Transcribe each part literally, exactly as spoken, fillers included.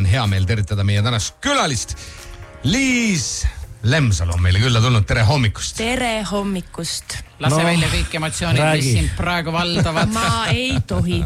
on hea meel tervitada meie tänast külalist. Liis Lemsalu on meile külla tulnud. Tere hommikust. Tere hommikust. Lase no, välja kõik emotsioonid, räägi. Mis sind praegu valdavad. Ma ei tohi.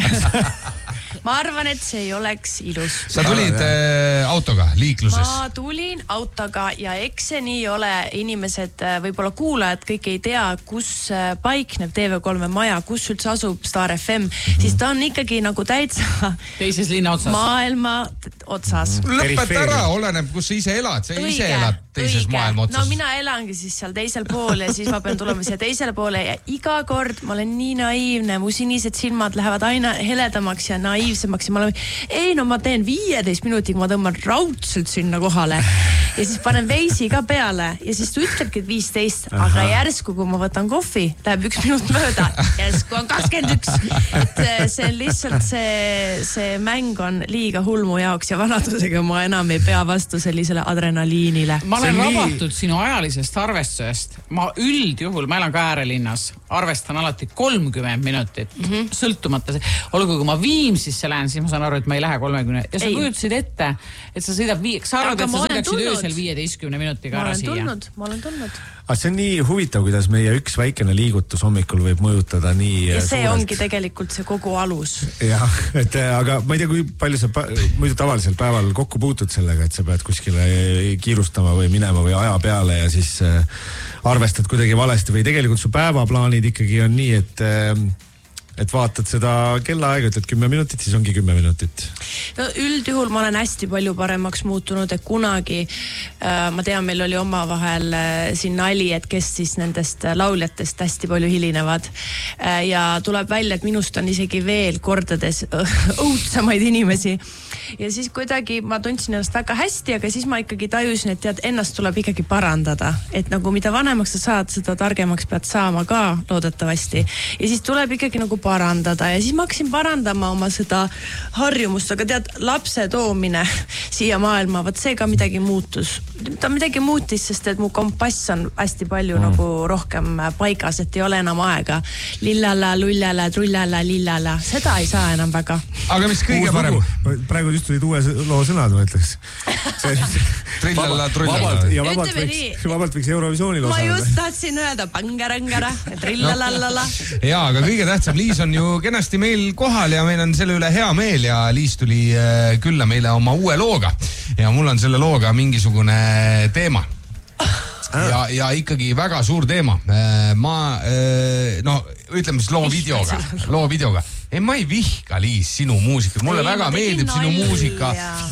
Ma arvan, et see ei oleks ilus. Sa tulid äh, autoga liikluses? Ma tulin autoga ja eks see nii ole. Inimesed, võib-olla kuulajad, kõik ei tea, kus paikneb T V kolme maja, kus üldse asub Star F M. Mm-hmm. Siis ta on ikkagi nagu täitsa teises linna otsas. Maailma otsas. Mm-hmm. Lõpeta ära, oleneb, kus sa ise elad. Sa õige, ise elad teises õige. Maailma otsas. No mina elangi siis seal teisel pool ja siis ma pean tulema siia teisele poole ja iga kord ma olen nii naiivne, mu sinised silmad lähevad aina heledamaks ja naiivsemaks ja ma olen, ei no ma teen viieteist minutiga, ma tõmban raudselt sinna kohale ja siis panen veisi ka peale ja siis ta ütlebki viisteist, aga järsku kui ma võtan kohvi, läheb üks minut mööda, järsku on kakskümmend üks. Et see on lihtsalt see, see mäng on liiga hull mu jaoks ja vanadusega ma enam ei pea vastu sellisele adrenaliinile. Ma olen rabatud nii... sinu ajalisest arvestusest. Ma üldjuhul, ma elan ka äärelinnas, arvestan alati kolmkümmend minutit, mm-hmm. sõltumata. Olgu, kui ma Viimsisse lähen, siis ma saan aru, et ma ei lähe kolmekümne. Ja sa kujutasid ette, et sa sõidab viieks. Sa arvad, et sa sõidaksid öösel viieteistkümne minutiga ära siia. Tulnud, ma olen tulnud. Aga see on nii huvitav, kuidas meie üks väikene liigutus hommikul võib mõjutada nii ja see suurelt. Ongi tegelikult see kogu alus. Jah, et aga ma ei tea, kui palju sa muidu tavalisel päeval kokku puutud sellega, et sa pead kuskile kiirustama või minema või aja peale ja siis arvestad kuidagi valesti või tegelikult su päevaplaanid ikkagi on nii, et et vaatad seda kellaaega, ütled kümme minutit, siis ongi kümme minutit. No üldjuhul ma olen hästi palju paremaks muutunud, et kunagi äh, ma tean, meil oli oma vahel äh, siin nali, et kes siis nendest lauljatest hästi palju hilinevad äh, ja tuleb välja, et minust on isegi veel kordades õudsamaid inimesi ja siis kuidagi ma tundsin ennast väga hästi, aga siis ma ikkagi tajusin, et tead, ennast tuleb ikkagi parandada, et nagu mida vanemaks sa saad, seda targemaks pead saama ka loodetavasti ja siis tuleb ikkagi nagu parandada ja siis ma hakkasin parandama oma seda harjumust, aga tead, lapse toomine siia maailma, võt see ka midagi muutus. Ta midagi muutis, sest et mu kompass on hästi palju mm. nagu rohkem paigas, et ei ole enam aega. Lillala, lullala, trullala, lillala. Seda ei saa enam väga. Aga mis kõige Uus parem? Lugu. Praegu just tulid uue loo sõnad, ma ütleks. Trillala, trullala. Ja vabalt võiks, vabalt võiks Eurovisioonil osaleda. Ma just tahtsin öelda pangarangara, trillalallala. Jaa, aga kõige tähtsam, Liis on ju kenasti meil kohal ja meil on selle üle hea meel ja Liis tuli külla meile oma uue looga ja mul on selle looga mingisugune teema ja, ja ikkagi väga suur teema. Ma, no ütleme siis loo videoga, loo videoga. Ei, ma ei vihka, Liis, sinu muusikat. Mulle ei, väga meeldib sinu muusika.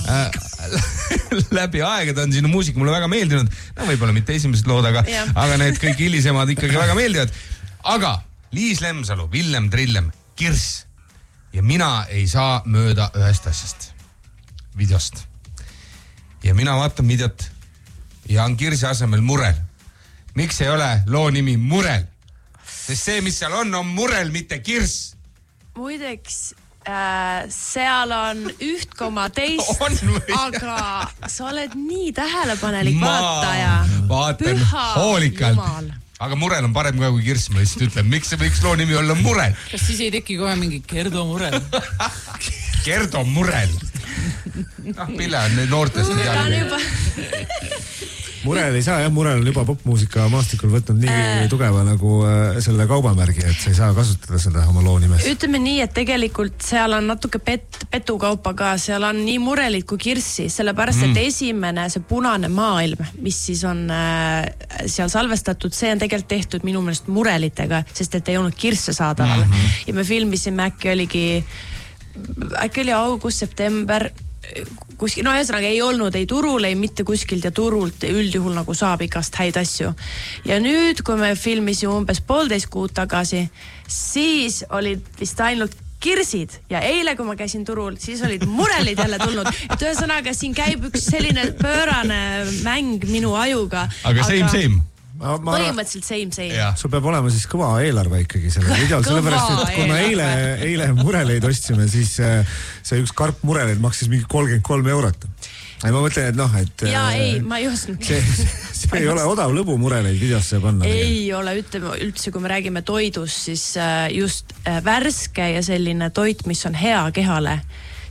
Läbi aegade on sinu muusika mulle väga meeldinud. No võib-olla mitte esimesed lood, aga, aga need kõik hilisemad ikkagi väga meeldivad. Aga Liis Lemsalu, Villem Trillem, Kirss ja mina ei saa mööda ühest asjast, videost. Ja mina vaatan videot ja on Kirsi asemel Murel. Miks ei ole loo nimi Murel? Sest see, mis seal on, on Murel, mitte Kirss. Muideks, äh, seal on üht koma teist, aga sa oled nii tähelepanelik ma vaataja. Vaatan Püha hoolikalt. Jumal. Aga Murel on parem ka kui Kirss, ma lihtsalt ütlen. Miks see võiks loo nimi olla Murel? Kas siis ei teki kohe mingi Gerdo Murel? Gerdo Murel. Ah, Pille on noortest. Murel ei saa, jah, Murel on juba popmuusika maastikul võtnud nii äh, tugeva nagu äh, selle kaubamärgi, et sa ei saa kasutada seda oma loo nimes. Ütleme nii, et tegelikult seal on natuke pet, petukaupa ka, seal on nii Murelid kui Kirssi, sellepärast, mm. et esimene, see punane maailm, mis siis on äh, seal salvestatud, see on tegelikult tehtud minu meelest Murelitega, sest et ei olnud Kirsse saadaval. Mm-hmm. Ja me filmisime, äkki oligi, äkki oli august, september, kuskil, no ühesõnaga ei olnud ei turul, ei mitte kuskilt ja turult üldjuhul nagu saab igast häid asju. Ja nüüd, kui me filmisime umbes poolteist kuud tagasi, siis olid vist ainult Kirsid ja eile, kui ma käisin turul, siis olid Murelid jälle tulnud. Et ühesõnaga, siin käib üks selline pöörane mäng minu ajuga. Aga same, aga... same. Ma, ma... põhimõtteliselt same, same. Sul peab olema siis kõva eelarve ikkagi selle videol, sellepärast, et kuna eile, eile Mureleid ostsime, siis see üks karp Mureleid maksis mingi kolmkümmend kolm eurot. Ja ma mõtlen, et noh, et... Jaa, ei, ma ei osanud. See, see ei ole odav lõbu Mureleid videosse panna. Ei ole, ütleme üldse, kui me räägime toidust, siis just värske ja selline toit, mis on hea kehale,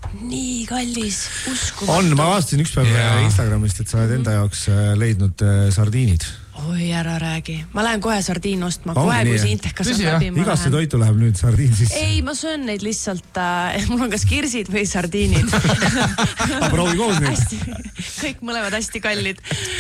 nii kallis, uskumatu. On, ma vaatasin üks päev yeah. Instagramist, et sa oled enda jaoks leidnud sardiinid. Oi, ära räägi. Ma lähen kohe sardiin ostma, kohe kui see intekas on läbi. Igasse toitu läheb nüüd sardiin sisse. Ei, ma söön neid lihtsalt, äh, mul on kas kirsid või sardiinid. Ma proovi koos neid. Kõik mõlevad hästi kallid.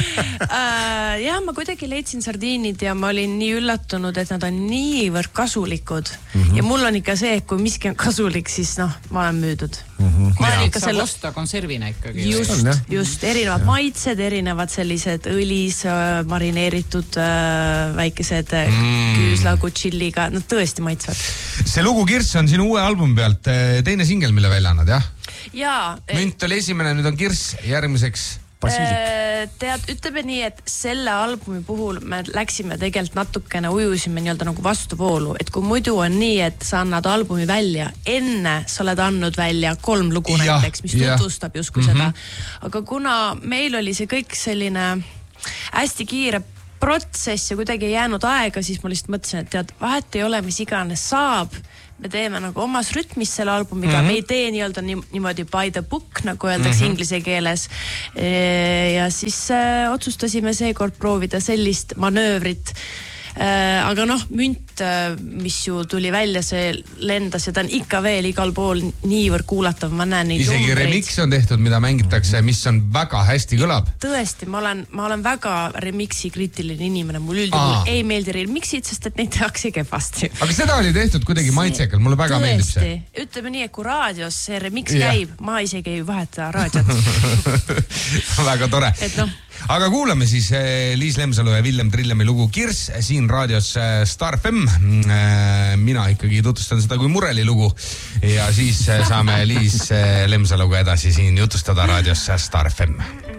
Äh, ja ma kuidagi leidsin sardiinid ja ma olin nii üllatunud, et nad on niivõrd kasulikud. Mm-hmm. Ja mul on ikka see, et kui miski on kasulik, siis noh, ma olen müüdud. Mm-hmm. Ma olen ikka selle... osta konservina ikkagi. Just, just, erinevad maitsed, erinevad sellised õlis, marineeritud äh, väikesed mm. küüslagu chilliga, nad tõesti maitsvad. See lugu Kirss on sinu uue albumi pealt teine singel, mille välja annad, jah? Jaa. Münt oli esimene, nüüd on Kirss, järgmiseks Basilik. Tead, ütleme nii, et selle albumi puhul me läksime tegelikult natukene, ujusime nii-öelda nagu vastuvoolu, et kui muidu on nii, et sa annad albumi välja, enne sa oled andnud välja kolm lugu ja, näiteks, mis ja. tutvustab justkui mm-hmm. seda. Aga kuna meil oli see kõik selline hästi kiire protsess ja kuidagi ei jäänud aega, siis ma lihtsalt mõtlesin, et tead, vahet ei ole, mis iganes saab. Me teeme nagu omas rütmis selle albumiga, mm-hmm. me ei tee nii-öelda niimoodi by the book, nagu öeldaks mm-hmm. inglise keeles. Ja siis äh, otsustasime seekord proovida sellist manöövrit. Äh, aga noh, Münt, äh, mis ju tuli välja, see lendas ja ta on ikka veel igal pool niivõrd kuulatav, ma näen neid isegi numbreid. Remix on tehtud, mida mängitakse, mis on väga hästi kõlab. Tõesti, ma olen, ma olen väga remixi kriitiline inimene, mul üldjuhul ei meeldi remixid, sest et neid tehakse kehvasti. Aga seda oli tehtud kuidagi maitsekal, mulle väga tõesti. Meeldib see. Ütleme nii, et kui raadios see remix ja. käib, ma isegi ei vaheta raadiot. Väga tore. Et noh. Aga kuulame siis Liis Lemsalu ja Villem Trillemi lugu Kirss siin raadios Star F M. Mina ikkagi tutvustan seda kui Mureli lugu ja siis saame Liis Lemsaluga edasi siin jutustada raadios Star F M.